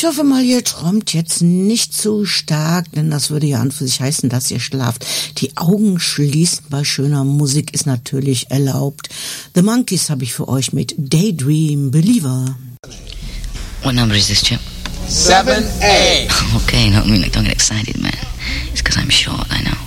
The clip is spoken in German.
Ich hoffe mal, ihr träumt jetzt nicht zu stark, denn das würde ja an für sich heißen, dass ihr schlaft. Die Augen schließen bei schöner Musik ist natürlich erlaubt. The Monkees habe ich für euch mit Daydream Believer. What number is this, Chip? 7A. Okay, don't get excited, man. It's because I'm short, I know.